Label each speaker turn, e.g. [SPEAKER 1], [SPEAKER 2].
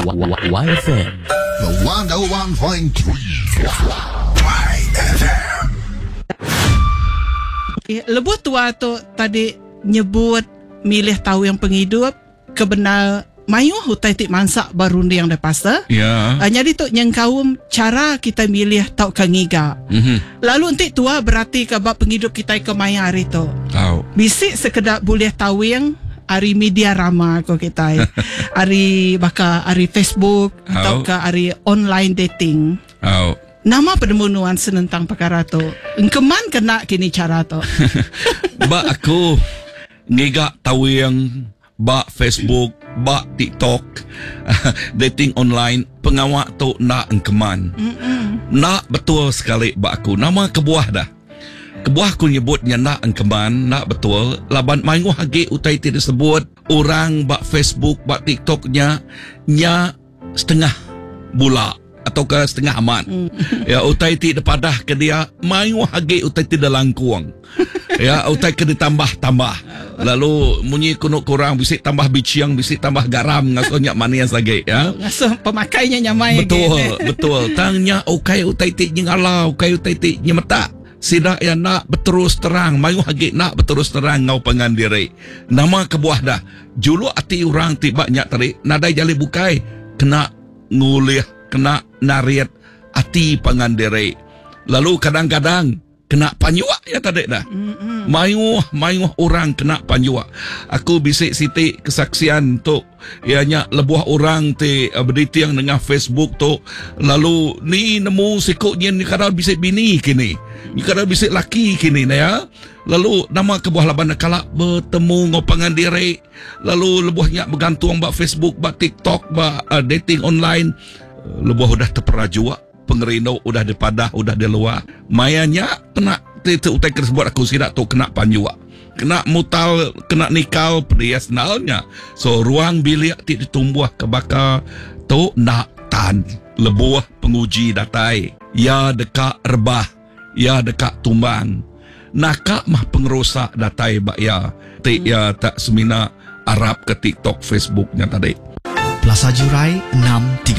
[SPEAKER 1] YFM.
[SPEAKER 2] The 101.3 YFM.
[SPEAKER 3] Lebuh tua tu tadi nyebut milih tahu yang penghidup kebenar mayu hutai tik mansak baru yang dah pasta.
[SPEAKER 4] Ya.
[SPEAKER 3] Jadi tu yang kaum cara kita milih tahu kangiga. Lalu entik tua berarti kebab penghidup kita ke maya hari tu.
[SPEAKER 4] Tahu.
[SPEAKER 3] Bisik sekedar boleh tahu yang hari media rama ko kita. Hari baka hari Facebook atau ke hari online dating.
[SPEAKER 4] Tahu.
[SPEAKER 3] Nama penemuan senentang perkara tu. Engkeman kena kini cara tu.
[SPEAKER 4] Ba aku ngiga tahu yang ba Facebook, ba TikTok, dating online, pengawak tu nak engkeman. Nak betul sekali ba aku. Nama kebuah dah. Kebuah aku nyebutnya nak engkeman, nak betul. Laban maingu hagi utai tidak sebut orang ba Facebook, ba TikToknya nya setengah bula atau ke setengah aman. Ya utai tidak padah ke dia maingu hagi utai tidak langkuang. Ya utai ke ditambah-tambah. Lalu munyi kuno kurang bisik tambah biciang, bisik tambah garam ngasonya manias lagi ya.
[SPEAKER 3] Ngasuh pemakainya nyamai.
[SPEAKER 4] Betul. Tangnya ukai utai tik nyala, ukai utai tik nyemeta. Sidak ya nak berterus terang, mayu hagi nak berterus terang ngau pengandiri. Nama kebuah dah. Julu ati orang tiba nyak tarik, nadai jali bukai kena ngulih, kena nariat ati pengandiri. Lalu kadang-kadang kena panjuak ya tadi dah. Mayuh orang kena panjuak. Aku bisik siti kesaksian tu ianya lebuah orang ti beriti yang dengan Facebook tu. Lalu ni nemu sikutnya ni kadang bisik bini kini. Ni kadang bisik laki kini ya. Lalu nama kebuah laban kala bertemu ngopangan diri. Lalu lebuahnya bergantung bak Facebook, bak TikTok, bak dating online. Lebuah udah terperajua. Pengerino udah dipadah, udah di luar. Mayanya kena utai tersebut aku sidak tu kena panjua. Kena mutal, kena nikal perias nalnya. So ruang bilik tidak ditumbuh kebaka tu nak tan. Lebuah penguji datai. Ya dekat rebah, ya dekat tumbang. Nakak mah pengerosak datai bak ya. Tik ya tak semina Arab ke TikTok Facebooknya tadi.
[SPEAKER 1] Plaza Jurai 6